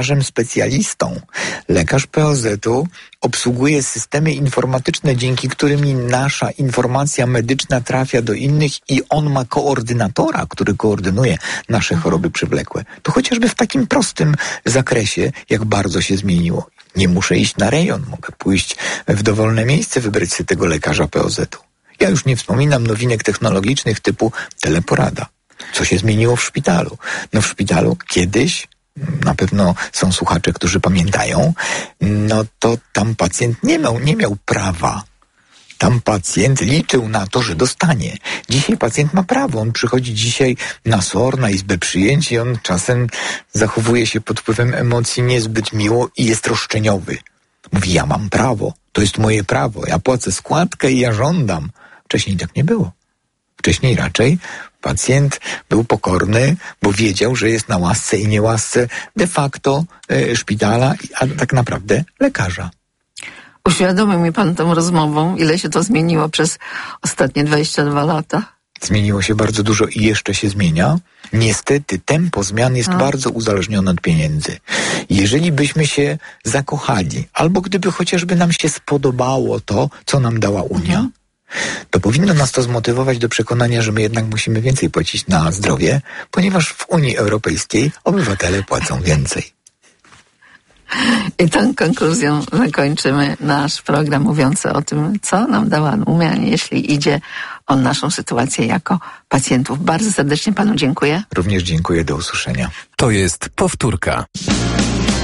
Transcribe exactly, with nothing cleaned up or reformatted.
lekarzem specjalistą. Lekarz P O Z-u obsługuje systemy informatyczne, dzięki którym nasza informacja medyczna trafia do innych i on ma koordynatora, który koordynuje nasze choroby przewlekłe. To chociażby w takim prostym zakresie, jak bardzo się zmieniło. Nie muszę iść na rejon, mogę pójść w dowolne miejsce, wybrać sobie tego lekarza P O Z-u. Ja już nie wspominam nowinek technologicznych typu teleporada. Co się zmieniło w szpitalu? No w szpitalu kiedyś, na pewno są słuchacze, którzy pamiętają, no to tam pacjent nie miał, nie miał prawa. Tam pacjent liczył na to, że dostanie. Dzisiaj pacjent ma prawo. On przychodzi dzisiaj na S O R, na izbę przyjęć i on czasem zachowuje się pod wpływem emocji niezbyt miło i jest roszczeniowy. Mówi, ja mam prawo. To jest moje prawo. Ja płacę składkę i ja żądam. Wcześniej tak nie było. Wcześniej raczej pacjent był pokorny, bo wiedział, że jest na łasce i niełasce de facto e, szpitala, a tak naprawdę lekarza. Uświadomił mi pan tą rozmową, ile się to zmieniło przez ostatnie dwadzieścia dwa lata? Zmieniło się bardzo dużo i jeszcze się zmienia. Niestety tempo zmian jest a. bardzo uzależnione od pieniędzy. Jeżeli byśmy się zakochali, albo gdyby chociażby nam się spodobało to, co nam dała Unia, mhm. to powinno nas to zmotywować do przekonania, że my jednak musimy więcej płacić na zdrowie, ponieważ w Unii Europejskiej obywatele płacą więcej. I tą konkluzją zakończymy nasz program mówiący o tym, co nam dała Unia, jeśli idzie o naszą sytuację jako pacjentów. Bardzo serdecznie panu dziękuję. Również dziękuję, do usłyszenia. To jest powtórka.